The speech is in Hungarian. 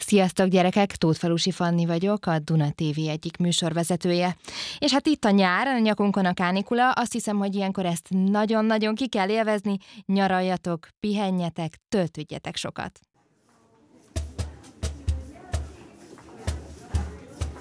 Sziasztok gyerekek, Tóthfalusi Fanni vagyok, a Duna TV egyik műsorvezetője. És hát itt a nyár, a nyakunkon a kánikula, azt hiszem, hogy ilyenkor ezt nagyon-nagyon ki kell élvezni, nyaraljatok, pihenjetek, töltődjetek sokat.